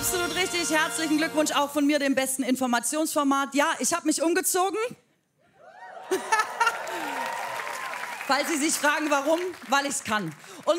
Absolut richtig. Herzlichen Glückwunsch auch von mir, dem besten Informationsformat. Ja, ich habe mich umgezogen. Falls Sie sich fragen, warum? Weil ich es kann. Und